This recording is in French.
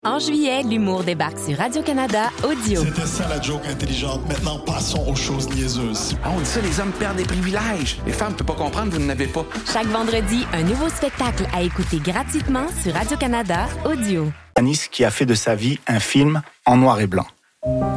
En juillet, l'humour débarque sur Radio-Canada Audio. C'était ça la joke intelligente. Maintenant, passons aux choses niaiseuses. Ah, on dit ça, les hommes perdent des privilèges. Les femmes ne peuvent pas comprendre, vous n'en avez pas. Chaque vendredi, un nouveau spectacle à écouter gratuitement sur Radio-Canada Audio. Anis qui a fait de sa vie un film en noir et blanc.